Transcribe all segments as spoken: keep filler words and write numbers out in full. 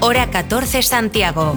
hora catorce Santiago.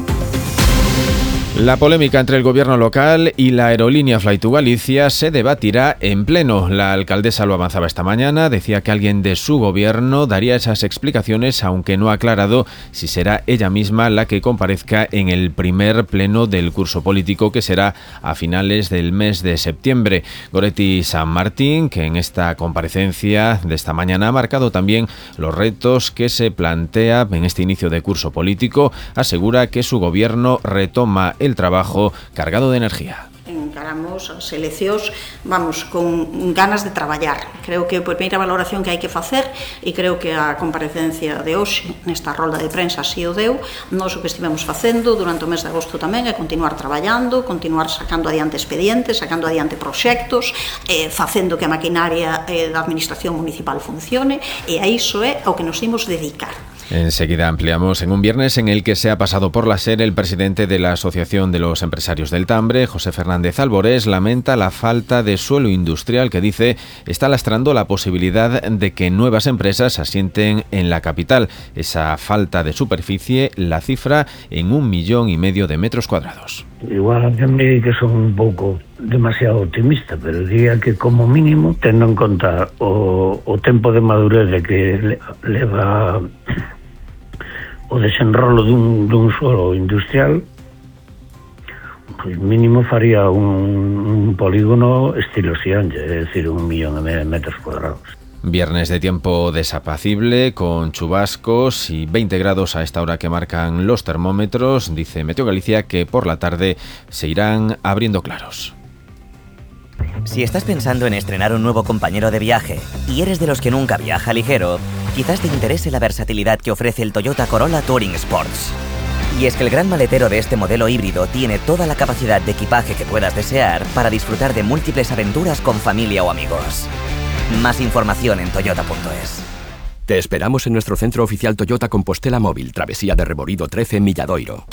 La polémica entre el gobierno local y la aerolínea Fly2Galicia se debatirá en pleno. La alcaldesa lo avanzaba esta mañana, decía que alguien de su gobierno daría esas explicaciones, aunque no ha aclarado si será ella misma la que comparezca en el primer pleno del curso político, que será a finales del mes de septiembre. Goretti San Martín, que en esta comparecencia de esta mañana ha marcado también los retos que se plantea en este inicio de curso político, asegura que su gobierno retoma el trabajo cargado de energía. Encaramos as eleccións, vamos, con ganas de traballar. Creo que a primeira valoración que hai que facer, e creo que a comparecencia de hoxe nesta rolda de prensa así o deu, nós o que estivemos facendo durante o mes de agosto tamén é continuar traballando, continuar sacando adiante expedientes, sacando adiante proxectos, eh, facendo que a maquinaria eh, da administración municipal funcione, e a iso é ao que nos imos dedicar. Enseguida ampliamos en un viernes en el que se ha pasado por la SER el presidente de la Asociación de los Empresarios del Tambre, José Fernández Alborés, lamenta la falta de suelo industrial que dice está lastrando la posibilidad de que nuevas empresas asienten en la capital. Esa falta de superficie la cifra en un millón y medio de metros cuadrados. Igual a mí que son un pouco demasiado optimista, pero diría que como mínimo, tendo en conta o, o tempo de madurez de que le, leva o desenrolo dun, dun suelo industrial, pues mínimo faría un, un polígono estilo Xiange, es decir, un millón de metros cuadrados. Viernes de tiempo desapacible, con chubascos y veinte grados a esta hora que marcan los termómetros. Dice Meteo Galicia que por la tarde se irán abriendo claros. Si estás pensando en estrenar un nuevo compañero de viaje y eres de los que nunca viaja ligero, quizás te interese la versatilidad que ofrece el Toyota Corolla Touring Sports. Y es que el gran maletero de este modelo híbrido tiene toda la capacidad de equipaje que puedas desear para disfrutar de múltiples aventuras con familia o amigos. Más información en toyota punto es. Te esperamos en nuestro centro oficial Toyota Compostela Móvil, Travesía de Reborido trece, Milladoiro.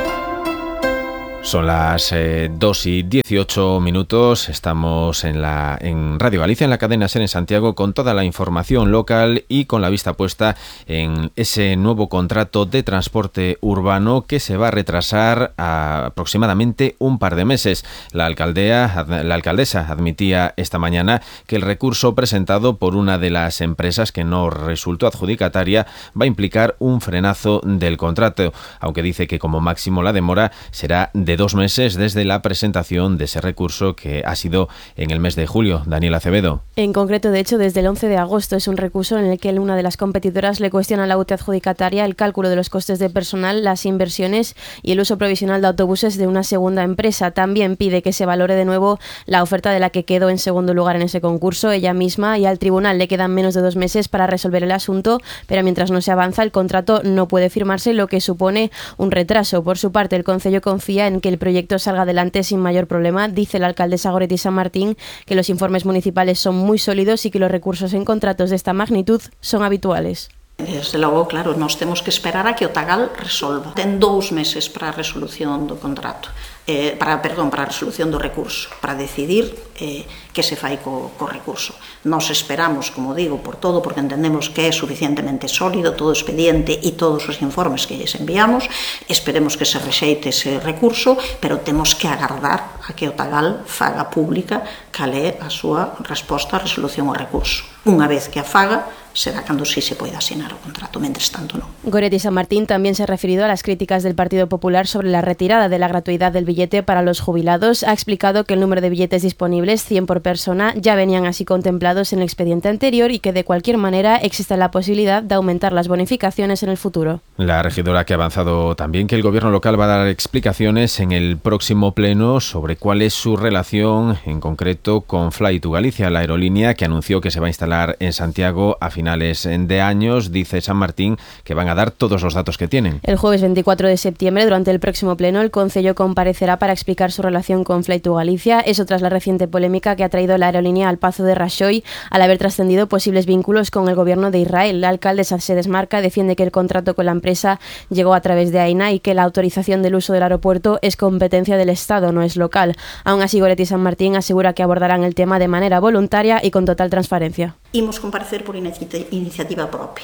Son las eh, dos y dieciocho minutos, estamos en, la, en Radio Galicia, en la cadena SER en Santiago, con toda la información local y con la vista puesta en ese nuevo contrato de transporte urbano que se va a retrasar a aproximadamente un par de meses. La, alcaldea, la alcaldesa admitía esta mañana que el recurso presentado por una de las empresas que no resultó adjudicataria va a implicar un frenazo del contrato, aunque dice que como máximo la demora será de de dos meses desde la presentación de ese recurso, que ha sido en el mes de julio. Daniel Acevedo. En concreto, de hecho, desde el once de agosto es un recurso en el que una de las competidoras le cuestiona a la U T E adjudicataria el cálculo de los costes de personal, las inversiones y el uso provisional de autobuses de una segunda empresa. También pide que se valore de nuevo la oferta de la que quedó en segundo lugar en ese concurso, ella misma, y al tribunal le quedan menos de dos meses para resolver el asunto, pero mientras no se avanza, el contrato no puede firmarse, lo que supone un retraso. Por su parte, el Concello confía en que el proyecto salga adelante sin mayor problema. Dice la alcaldesa Goretti San Martín que los informes municipales son muy sólidos y que los recursos en contratos de esta magnitud son habituales. Desde logo, claro, nós temos que esperar a que o Tagal resolva. Ten dous meses para a resolución do contrato, eh, para, perdón, para a resolución do recurso, para decidir eh, que se fai co, co recurso. Nós esperamos, como digo, por todo, porque entendemos que é suficientemente sólido todo o expediente e todos os informes que lles enviamos. Esperemos que se rexeite ese recurso, pero temos que agardar a que o Tagal faga pública cal é a súa resposta á resolución ao recurso. Unha vez que a faga, será cando sí se pueda asinar o contrato, mentres tanto no. Goretti San Martín también se ha referido a las críticas del Partido Popular sobre la retirada de la gratuidad del billete para los jubilados. Ha explicado que el número de billetes disponibles, cien por persona, ya venían así contemplados en el expediente anterior y que de cualquier manera existe la posibilidad de aumentar las bonificaciones en el futuro. La regidora que ha avanzado también que el gobierno local va a dar explicaciones en el próximo pleno sobre cuál es su relación en concreto con Fly2Galicia, la aerolínea que anunció que se va a instalar en Santiago a finales de años. Dice San Martín que van a dar todos los datos que tienen. El jueves veinticuatro de septiembre, durante el próximo pleno, el Concello comparecerá para explicar su relación con Fly2Galicia. Eso tras la reciente polémica que ha traído la aerolínea al Pazo de Rajoy al haber trascendido posibles vínculos con el gobierno de Israel. La alcaldesa se desmarca, defiende que el contrato con la empresa llegó a través de AENA y que la autorización del uso del aeropuerto es competencia del Estado, no es local. Aún así, Goretti San Martín asegura que abordarán el tema de manera voluntaria y con total transparencia. Imos comparecer por iniciativa propia.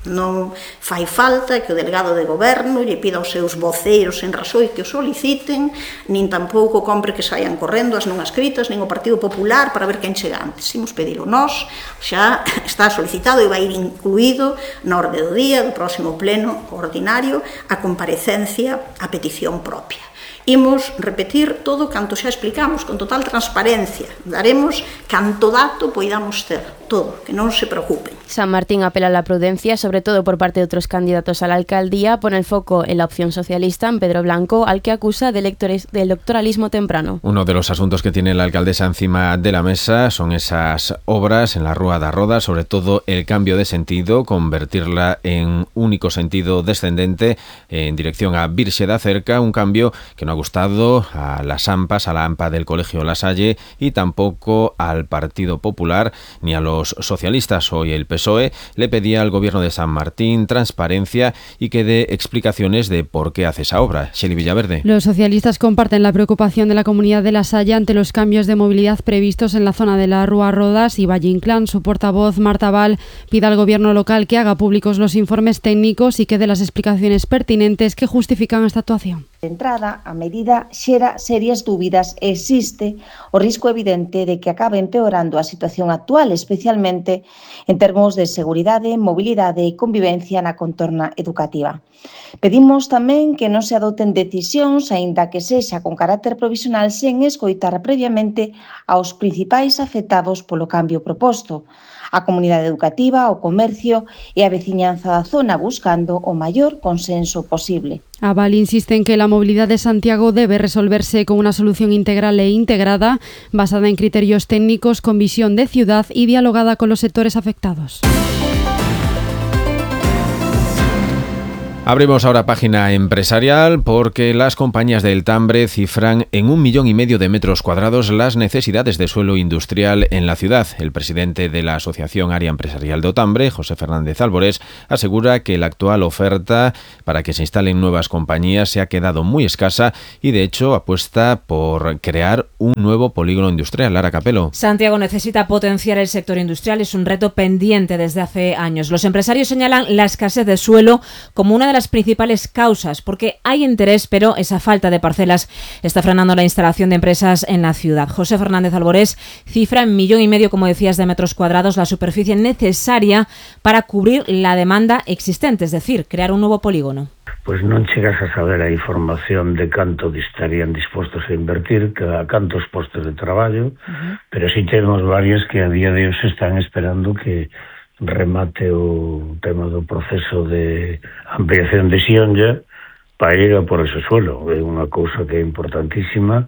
Non fai falta que o delegado de goberno lle pida aos seus voceiros en Raxoi que o soliciten, nin tampouco compre que saian correndo as non escritas, nin o Partido Popular para ver quen chega antes. Imos pedilo nós, xa está solicitado e vai ir incluído na orde do día do próximo pleno ordinario a comparecencia a petición propia. Imos repetir todo canto xa explicamos con total transparencia. Daremos canto dato poidamos ter, todo, que non se preocupen. San Martín apela a la prudencia, sobre todo por parte de otros candidatos a la alcaldía, pone el foco en la opción socialista, en Pedro Blanco, al que acusa de, electores, de electoralismo temprano. Uno de los asuntos que tiene la alcaldesa encima de la mesa son esas obras en la Rúa da Roda, sobre todo el cambio de sentido, convertirla en único sentido descendente en dirección a Virxe da Cerca, un cambio que no ha gustado a las AMPAs, a la AMPA del Colegio La Salle y tampoco al Partido Popular ni a los socialistas. Hoy el P S O E le pedía al gobierno de San Martín transparencia y que dé explicaciones de por qué hace esa obra. Sheli Villaverde. Los socialistas comparten la preocupación de la comunidad de La Salle ante los cambios de movilidad previstos en la zona de la Rúa Rodas y Valle Inclán. Su portavoz, Marta Val, pide al gobierno local que haga públicos los informes técnicos y que dé las explicaciones pertinentes que justifican esta actuación. De entrada, a medida xera serias dúbidas e existe o risco evidente de que acabe empeorando a situación actual, especialmente en termos de seguridade, mobilidade e convivencia na contorna educativa. Pedimos tamén que non se adoten decisións, aínda que sexa con carácter provisional, sen escoitar previamente aos principais afectados polo cambio proposto, a comunidade educativa, o comercio e a veciñanza da zona, buscando o maior consenso posible. Aval insiste en que la movilidad de Santiago debe resolverse con una solución integral e integrada, basada en criterios técnicos, con visión de ciudad y dialogada con los sectores afectados. Abrimos ahora página empresarial porque las compañías del Tambre cifran en un millón y medio de metros cuadrados las necesidades de suelo industrial en la ciudad. El presidente de la Asociación Área Empresarial de Otambre, José Fernández Álvarez, asegura que la actual oferta para que se instalen nuevas compañías se ha quedado muy escasa y de hecho apuesta por crear un nuevo polígono industrial. Lara Capelo. Santiago necesita potenciar el sector industrial, es un reto pendiente desde hace años. Los empresarios señalan la escasez de suelo como una de las principales causas, porque hay interés, pero esa falta de parcelas está frenando la instalación de empresas en la ciudad. José Fernández Álvarez cifra en millón y medio, como decías, de metros cuadrados la superficie necesaria para cubrir la demanda existente, es decir, crear un nuevo polígono. Pois non chegas a saber a información de canto estarían dispostos a invertir, a cantos postos de traballo, uh-huh. pero sí temos varios que a día de hoxe están esperando que remate o tema do proceso de ampliación de Xionlla para ir a por ese suelo. É unha cousa que é importantísima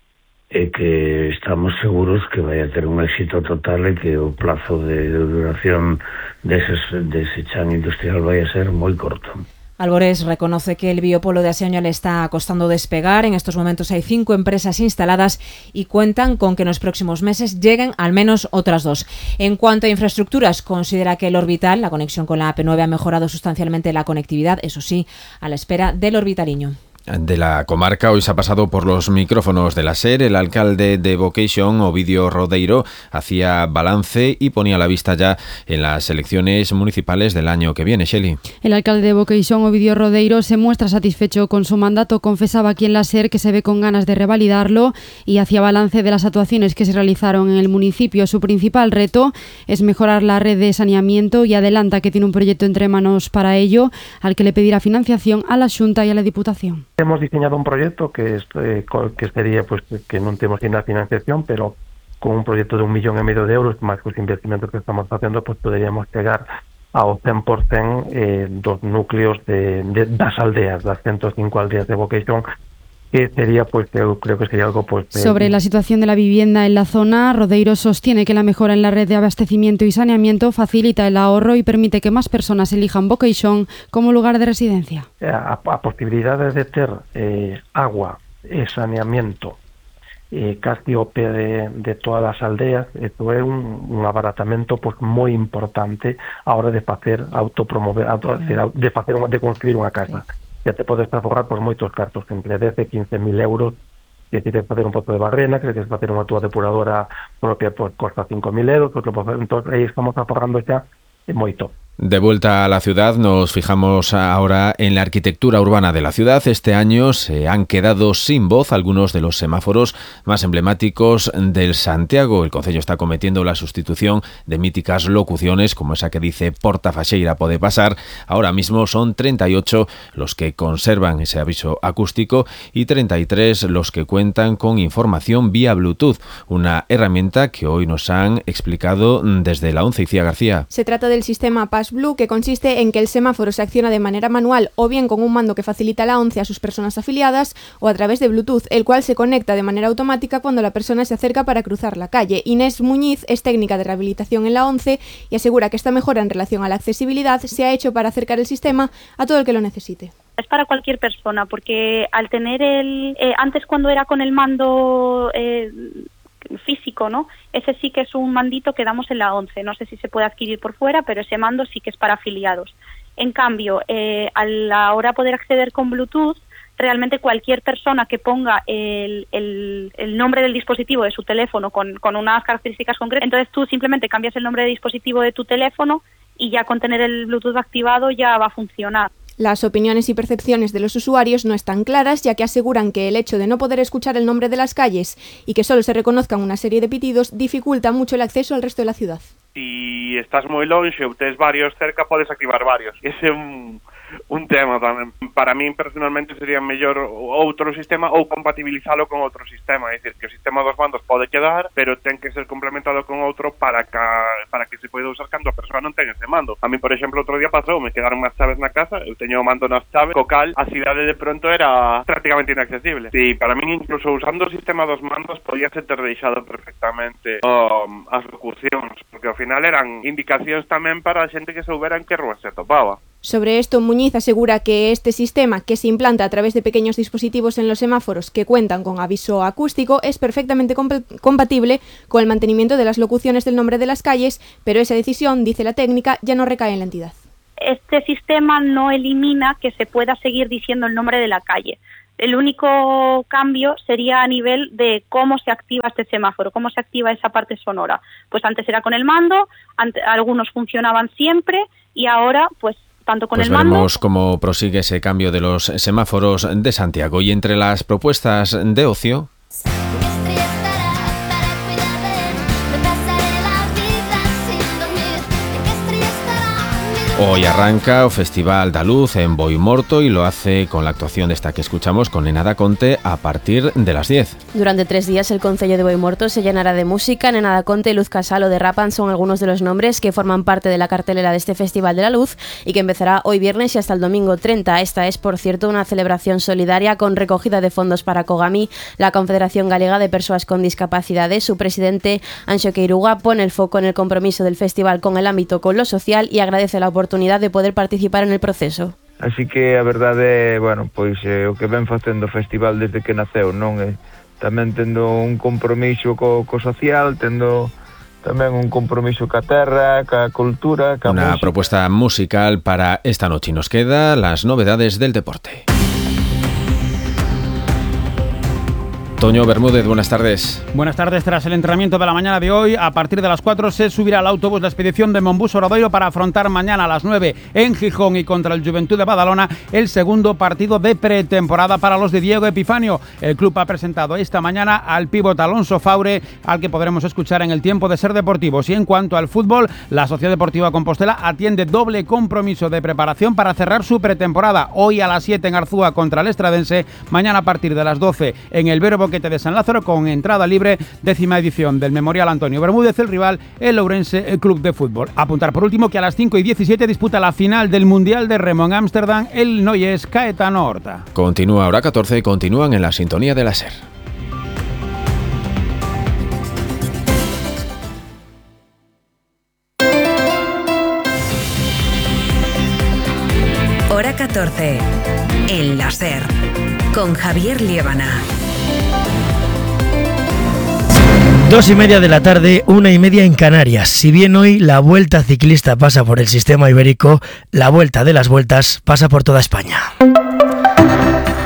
e que estamos seguros que vai a ter un éxito total e que o plazo de duración deses, dese chan industrial vai a ser moi corto. Álvarez reconoce que el biopolo de Aseña le está costando despegar. En estos momentos hay cinco empresas instaladas y cuentan con que en los próximos meses lleguen al menos otras dos. En cuanto a infraestructuras, considera que el orbital, la conexión con la A P nueve, ha mejorado sustancialmente la conectividad, eso sí, a la espera del orbitaliño. De la comarca, hoy se ha pasado por los micrófonos de la SER. El alcalde de Boqueixón, Ovidio Rodeiro, hacía balance y ponía la vista ya en las elecciones municipales del año que viene. Sheli. El alcalde de Boqueixón, Ovidio Rodeiro, se muestra satisfecho con su mandato. Confesaba aquí en la SER que se ve con ganas de revalidarlo y hacía balance de las actuaciones que se realizaron en el municipio. Su principal reto es mejorar la red de saneamiento y adelanta que tiene un proyecto entre manos para ello, al que le pedirá financiación a la Xunta y a la Diputación. Hemos diseñado un proyecto que es, eh, que sería pues que non temos na financiación, pero con un proyecto de un millón e medio de euros, máis que os investimentos que estamos facendo, pues poderíamos chegar ao cen por cen eh, dos núcleos de, de, das aldeas, das ciento cinco aldeas de Boqueixón, que sería, pues, yo creo que sería algo, pues... Eh... Sobre la situación de la vivienda en la zona, Rodeiro sostiene que la mejora en la red de abastecimiento y saneamiento facilita el ahorro y permite que más personas elijan Boqueixón como lugar de residencia. A, a posibilidades de ter eh, agua e saneamiento eh, casi o pé de, de todas as aldeas, isto é un, un abaratamento pues, moi importante a hora de facer autopromover, auto, mm. de facer de construir unha casa. Sí. Ya te podes aforrar por moitos cartos, entre dez e quince mil euros, que si queres facer un pozo de barrena, que si queres facer unha túa depuradora propia, pues costa cinco mil euros, pues, entón aí estamos aforrando xa moito. De vuelta a la ciudad, nos fijamos ahora en la arquitectura urbana de la ciudad. Este año se han quedado sin voz algunos de los semáforos más emblemáticos del Santiago. El concello está cometiendo la sustitución de míticas locuciones como esa que dice Porta Faxeira pode pasar. Ahora mismo son treinta y ocho los que conservan ese aviso acústico y treinta y tres los que cuentan con información vía Bluetooth, una herramienta que hoy nos han explicado desde la ONCE. Icía García. Se trata del sistema Pass Blue, que consiste en que el semáforo se acciona de manera manual o bien con un mando que facilita la ONCE a sus personas afiliadas o a través de Bluetooth, el cual se conecta de manera automática cuando la persona se acerca para cruzar la calle. Inés Muñiz es técnica de rehabilitación en la ONCE y asegura que esta mejora en relación a la accesibilidad se ha hecho para acercar el sistema a todo el que lo necesite. Es para cualquier persona, porque al tener el... Eh, antes cuando era con el mando... Eh, físico, ¿no? Ese sí que es un mandito que damos en la ONCE. No sé si se puede adquirir por fuera, pero ese mando sí que es para afiliados. En cambio, eh, a la hora de poder acceder con Bluetooth, realmente cualquier persona que ponga el, el, el nombre del dispositivo de su teléfono con, con unas características concretas, entonces tú simplemente cambias el nombre de dispositivo de tu teléfono y ya con tener el Bluetooth activado ya va a funcionar. Las opiniones y percepciones de los usuarios no están claras, ya que aseguran que el hecho de no poder escuchar el nombre de las calles y que solo se reconozcan una serie de pitidos dificulta mucho el acceso al resto de la ciudad. Si estás moi lonxe ou tes varios cerca, podes activar varios. Ese é un, un tema tamén. Para min, personalmente, sería mellor outro sistema ou compatibilizalo con outro sistema. É dicir, que o sistema dos mandos pode quedar, pero ten que ser complementado con outro para que, para que se poida usar cando a persoa non ten ese mando. A mí, por exemplo, outro día pasou, me quedaron as chaves na casa, eu teño o mando nas chaves, co cal a cidade de pronto era prácticamente inaccesible. E para min, incluso usando o sistema dos mandos, podía ser ter deixado perfectamente um, as locucións, porque ao final eran indicacións tamén para a xente que soubera en que rúa se topaba. Sobre esto, Muñiz asegura que este sistema, que se implanta a través de pequeños dispositivos en los semáforos que cuentan con aviso acústico, es perfectamente comp- compatible con el mantenimiento de las locuciones del nombre de las calles, pero esa decisión, dice la técnica, ya no recae en la entidad. Este sistema no elimina que se pueda seguir diciendo el nombre de la calle. El único cambio sería a nivel de cómo se activa este semáforo, cómo se activa esa parte sonora. Pues antes era con el mando, ante, algunos funcionaban siempre y ahora pues tanto con pues el mando... veremos cómo prosigue ese cambio de los semáforos de Santiago. Y entre las propuestas de ocio... Hoy arranca o Festival da Luz en Boimorto y lo hace con la actuación de esta que escuchamos con Nena da Conte a partir de las diez. Durante tres días el concello de Boimorto se llenará de música. Nena da Conte, Luz Casal o Derrapan son algunos de los nombres que forman parte de la cartelera de este Festival de la Luz y que empezará hoy viernes y hasta el domingo treinta. Esta es, por cierto, una celebración solidaria con recogida de fondos para Cogami, la Confederación Galega de Persoas con Discapacidades. Su presidente, Anxo Queiruga, pone el foco en el compromiso del festival con el ámbito con lo social y agradece la oportunidad de poder participar en el proceso. Así que a verdade é, bueno, pois eh, o que ven facendo o festival desde que naceu, non é? Tamén tendo un compromiso co, co social, tendo tamén un compromiso ca terra, ca cultura, ca Una música. Propuesta musical para esta noche. Nos queda las novedades del deporte. Toño Bermúdez, buenas tardes. Buenas tardes. Tras el entrenamiento de la mañana de hoy, a partir de las cuatro se subirá al autobús la expedición de Monbus Obradoiro para afrontar mañana a las nueve en Gijón y contra el Juventud de Badalona el segundo partido de pretemporada para los de Diego Epifanio. El club ha presentado esta mañana al pívot Alonso Faure, al que podremos escuchar en el tiempo de Ser Deportivos. Y en cuanto al fútbol, la Sociedad Deportiva Compostela atiende doble compromiso de preparación para cerrar su pretemporada. Hoy a las siete en Arzúa contra el Estradense, mañana a partir de las doce en el Vero Boquete de San Lázaro con entrada libre, décima edición del Memorial Antonio Bermúdez, el rival el Ourense Club de Fútbol. Apuntar por último que a las cinco y diecisiete disputa la final del Mundial de Remo en Ámsterdam el Noyes Caetano Horta. Continúa hora catorce y continúan en la sintonía de la SER. Hora catorce, en la SER, con Javier Liébana. Dos y media de la tarde, una y media en Canarias. Si bien hoy la Vuelta Ciclista pasa por el sistema ibérico, la Vuelta de las Vueltas pasa por toda España.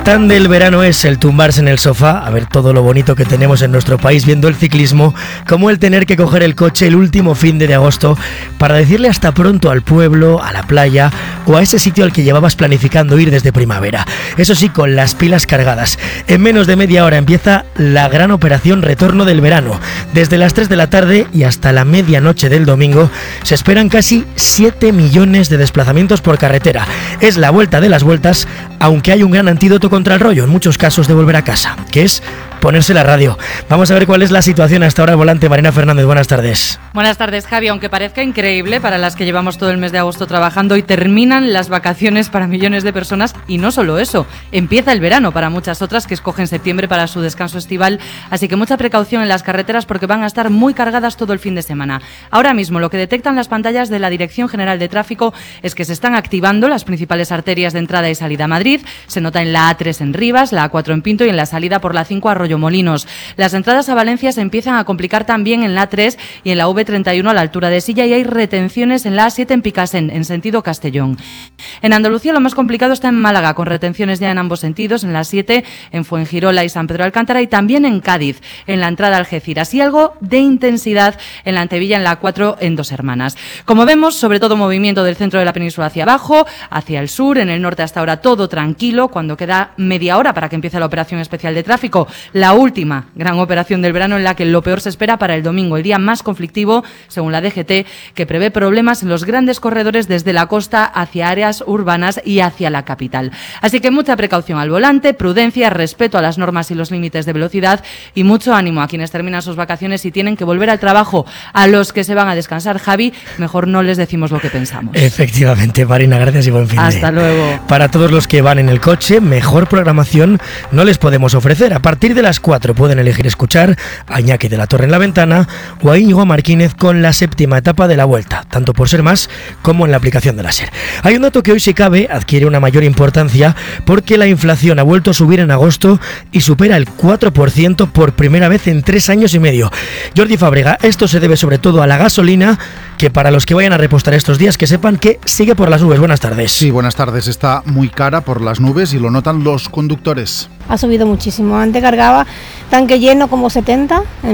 Tan del verano es el tumbarse en el sofá a ver todo lo bonito que tenemos en nuestro país viendo el ciclismo, como el tener que coger el coche el último fin de agosto para decirle hasta pronto al pueblo, a la playa o a ese sitio al que llevabas planificando ir desde primavera. Eso sí, con las pilas cargadas. En menos de media hora empieza la gran operación Retorno del Verano. Desde las tres de la tarde y hasta la medianoche del domingo se esperan casi siete millones de desplazamientos por carretera. Es la vuelta de las vueltas, aunque hay un gran antídoto contra el rollo, en muchos casos, de volver a casa, que es ponerse la radio. Vamos a ver cuál es la situación hasta ahora al volante. Marina Fernández, buenas tardes. Buenas tardes, Javi. Aunque parezca increíble para las que llevamos todo el mes de agosto trabajando y terminan las vacaciones para millones de personas, y no solo eso, empieza el verano para muchas otras que escogen septiembre para su descanso estival, así que mucha precaución en las carreteras porque van a estar muy cargadas todo el fin de semana. Ahora mismo lo que detectan las pantallas de la Dirección General de Tráfico es que se están activando las principales arterias de entrada y salida a Madrid. Se nota en la A tres en Rivas, la A cuatro en Pinto y en la salida por la cinco a Arroyomolinos. Las entradas a Valencia se empiezan a complicar también en la A tres y en la V treinta y uno a la altura de Silla, y hay retenciones en la A siete en Picasen, en sentido Castellón. En Andalucía lo más complicado está en Málaga, con retenciones ya en ambos sentidos, en la siete en Fuengirola y San Pedro de Alcántara, y también en Cádiz, en la entrada a Algeciras, y algo de intensidad en la Antevilla, en la A cuatro en Dos Hermanas. Como vemos, sobre todo movimiento del centro de la península hacia abajo, hacia el sur, en el norte hasta ahora todo tranquilo, cuando queda media hora para que empiece la operación especial de tráfico, la última gran operación del verano, en la que lo peor se espera para el domingo, el día más conflictivo, según la D G T, que prevé problemas en los grandes corredores desde la costa hacia áreas urbanas y hacia la capital. Así que mucha precaución al volante, prudencia, respeto a las normas y los límites de velocidad, y mucho ánimo a quienes terminan sus vacaciones y tienen que volver al trabajo. A los que se van a descansar, Javi, mejor no les decimos lo que pensamos. Efectivamente, Marina, gracias y buen fin de. Hasta luego. Para todos los que van en el coche, mejor programación no les podemos ofrecer. A partir de las cuatro pueden elegir escuchar a Iñaki de la Torre en La Ventana o a Íñigo Martínez con la séptima etapa de la Vuelta, tanto por Ser Más como en la aplicación de la SER. Hay un dato que hoy, si cabe, adquiere una mayor importancia porque la inflación ha vuelto a subir en agosto y supera el cuatro por ciento por primera vez en tres años y medio. Jordi Fábrega, esto se debe sobre todo a la gasolina, que para los que vayan a repostar estos días, que sepan que sigue por las nubes. Buenas tardes. Sí, buenas tardes. Está muy cara por las nubes y lo notan los conductores. Ha subido muchísimo. Antes cargaba tanque lleno como setenta.